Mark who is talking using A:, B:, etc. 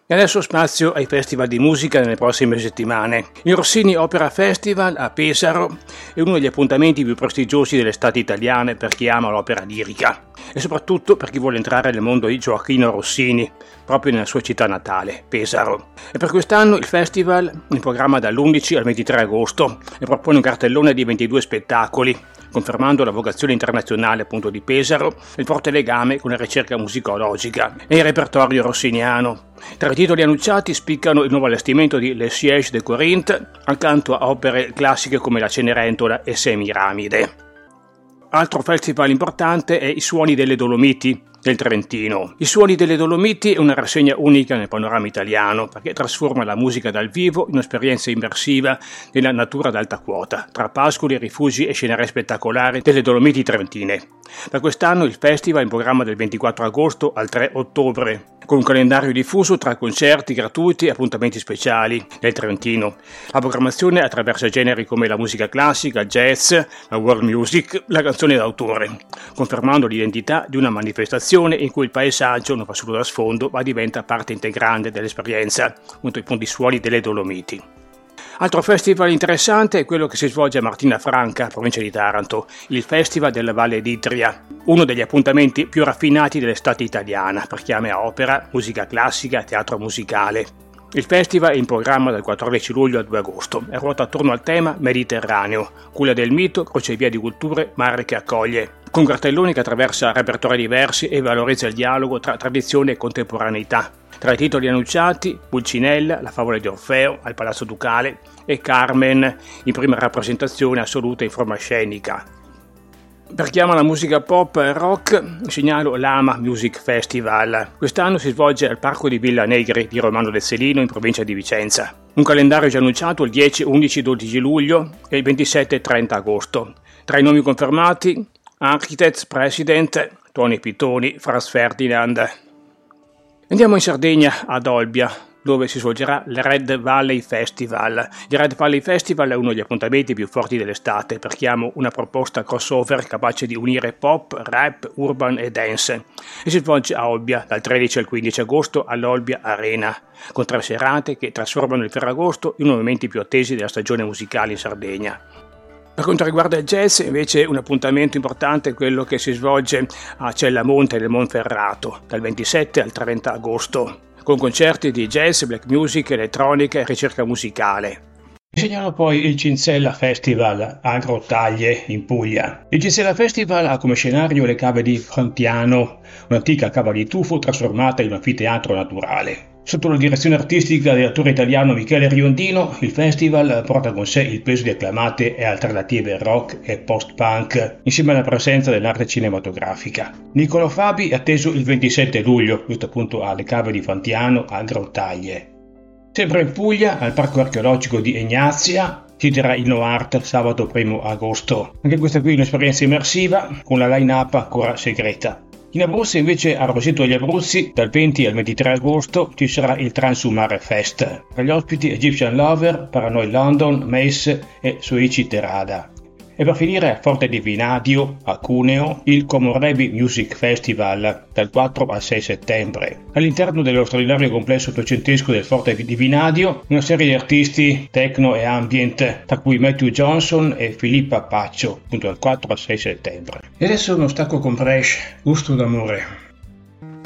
A: E adesso spazio ai festival di musica nelle prossime settimane. Il Rossini Opera Festival a Pesaro è uno degli appuntamenti più prestigiosi delle estate italiane per chi ama l'opera lirica e soprattutto per chi vuole entrare nel mondo di Gioachino Rossini, proprio nella sua città natale, Pesaro. E per quest'anno il festival è in programma dall'11 al 23 agosto e propone un cartellone di 22 spettacoli, confermando la vocazione internazionale appunto di Pesaro e il forte legame con la ricerca musicologica e il repertorio rossiniano. Tra i titoli annunciati spiccano il nuovo allestimento di Le Siège de Corinthe, accanto a opere classiche come la Cenerentola e Semiramide. Altro festival importante è I Suoni delle Dolomiti del Trentino. I Suoni delle Dolomiti è una rassegna unica nel panorama italiano perché trasforma la musica dal vivo in un'esperienza immersiva nella natura ad alta quota, tra pascoli, rifugi e scenari spettacolari delle Dolomiti trentine. Per quest'anno il festival è in programma dal 24 agosto al 3 ottobre, con un calendario diffuso tra concerti gratuiti e appuntamenti speciali nel Trentino. La programmazione attraversa generi come la musica classica, il jazz, la world music, la canzone d'autore, confermando l'identità di una manifestazione in cui il paesaggio non fa solo da sfondo ma diventa parte integrante dell'esperienza, appunto i Suoni delle Dolomiti. Altro festival interessante è quello che si svolge a Martina Franca, provincia di Taranto, il Festival della Valle d'Itria, uno degli appuntamenti più raffinati dell'estate italiana per chi ama opera, musica classica e teatro musicale. Il festival è in programma dal 14 luglio al 2 agosto e ruota attorno al tema Mediterraneo, culla del mito, crocevia di culture, mare che accoglie, con cartelloni che attraversa repertori diversi e valorizza il dialogo tra tradizione e contemporaneità. Tra i titoli annunciati, Pulcinella, La favola di Orfeo al Palazzo Ducale e Carmen in prima rappresentazione assoluta in forma scenica. Per chi ama la musica pop e rock, segnalo l'Ama Music Festival. Quest'anno si svolge al Parco di Villa Negri di Romano del Selino in provincia di Vicenza. Un calendario già annunciato il 10, 11, 12 luglio e il 27 e 30 agosto. Tra i nomi confermati, Architects President, Tony Pittoni, Franz Ferdinand. Andiamo in Sardegna, ad Olbia, dove si svolgerà il Red Valley Festival. Il Red Valley Festival è uno degli appuntamenti più forti dell'estate per chi ama una proposta crossover capace di unire pop, rap, urban e dance. E si svolge a Olbia dal 13 al 15 agosto all'Olbia Arena, con 3 serate che trasformano il Ferragosto in uno dei momenti più attesi della stagione musicale in Sardegna. Per quanto riguarda il jazz, invece, un appuntamento importante è quello che si svolge a Cellamonte nel Monferrato, dal 27 al 30 agosto, con concerti di jazz, black music, elettronica e ricerca musicale. Segnalo poi il Cinzella Festival a Grottaglie, in Puglia. Il Cinzella Festival ha come scenario le cave di Frontiano, un'antica cava di tufo trasformata in un anfiteatro naturale. Sotto la direzione artistica dell'attore italiano Michele Riondino, il festival porta con sé il peso di acclamate e alternative rock e post-punk, insieme alla presenza dell'arte cinematografica. Niccolò Fabi è atteso il 27 luglio, giusto appunto alle cave di Frontiano a Grottaglie. Sempre in Puglia, al Parco Archeologico di Egnazia, si terrà il No Art sabato 1 agosto. Anche questa qui è un'esperienza immersiva, con la line-up ancora segreta. In Abruzzo invece a Roseto degli Abruzzi dal 20 al 23 agosto ci sarà il Transumare Fest. Tra gli ospiti Egyptian Lover, Paranoid London, Mace e Soichi Terada. E per finire a Forte di Vinadio, a Cuneo, il Comorebi Music Festival dal 4 al 6 settembre. All'interno dello straordinario complesso ottocentesco del Forte di Vinadio, una serie di artisti techno e ambient, tra cui Matthew Johnson e Filippa Paccio, appunto dal 4 al 6 settembre. E adesso uno stacco con Bresh, Gusto d'amore.